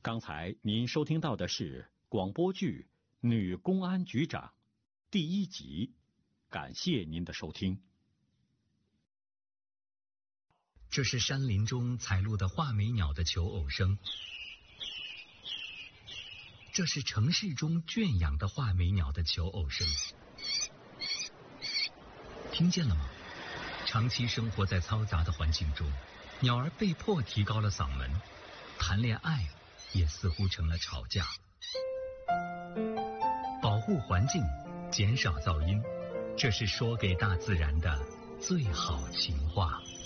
刚才您收听到的是广播剧《女公安局长》第1集，感谢您的收听。 这是山林中采录的画眉鸟的求偶声，这是城市中圈养的画眉鸟的求偶声。听见了吗？长期生活在嘈杂的环境中，鸟儿被迫提高了嗓门，谈恋爱也似乎成了吵架。保护环境，减少噪音，这是说给大自然的最好情话。